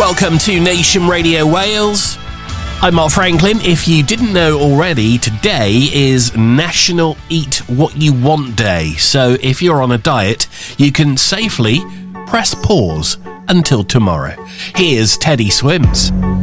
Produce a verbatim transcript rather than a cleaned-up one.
Welcome to Nation Radio Wales. I'm Mark Franklin. If you didn't know already, today is National Eat What You Want Day. So if you're on a diet, you can safely press pause until tomorrow. Here's Teddy Swims.